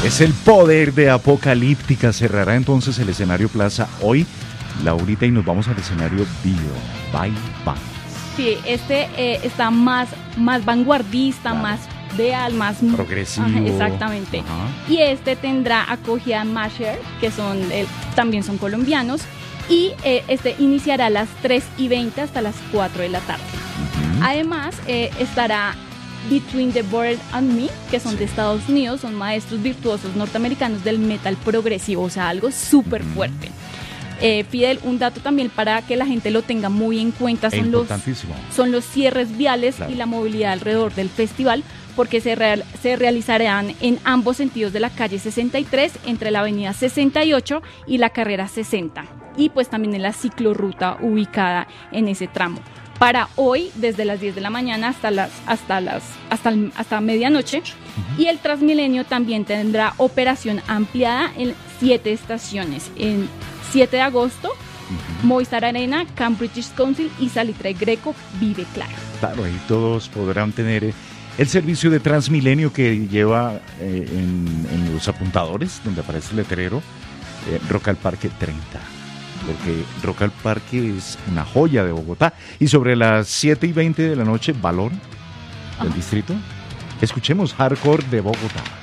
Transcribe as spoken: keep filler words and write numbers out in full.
Es el poder de Apocalíptica. Cerrará entonces el escenario Plaza hoy, Laurita, y nos vamos al escenario Bio. Bye, bye. Sí, este eh, está más, más vanguardista, Claro. más real, más Progresivo. Ajá, exactamente. Ajá. Y este tendrá acogida Masher, que son eh, también son colombianos. Y eh, este iniciará a las tres y veinte hasta las cuatro de la tarde. Ujú. Además, eh, estará Between the Bird and Me, que son Sí. de Estados Unidos, son maestros virtuosos norteamericanos del metal progresivo, o sea, algo súper Ujú. fuerte. Eh, Fidel, un dato también para que la gente lo tenga muy en cuenta, Es son los, importantísimo. son los cierres viales Claro. y la movilidad alrededor del festival, porque se, real- se realizarán en ambos sentidos de la calle sesenta y tres, entre la avenida sesenta y ocho y la carrera sesenta, y pues también en la ciclorruta ubicada en ese tramo. Para hoy, desde las diez de la mañana hasta las hasta las hasta, el- hasta medianoche. Uh-huh. Y el Transmilenio también tendrá operación ampliada en siete estaciones. En siete de agosto, uh-huh. Movistar Arena, Cambridge Council y Salitre Greco Vive Claro. Claro, ahí todos podrán tener eh, el servicio de Transmilenio que lleva eh, en, en los apuntadores, donde aparece el letrero, eh, Rock al Parque treinta. Porque Rock al Parque es una joya de Bogotá. Y sobre las siete y veinte de la noche, Valor del Distrito. Escuchemos Hardcore de Bogotá.